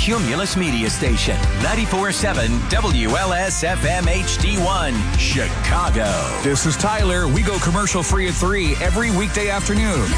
Cumulus Media Station. 94.7 WLS-FM HD1, Chicago. This is Tyler. We go commercial free at 3 every weekday afternoon.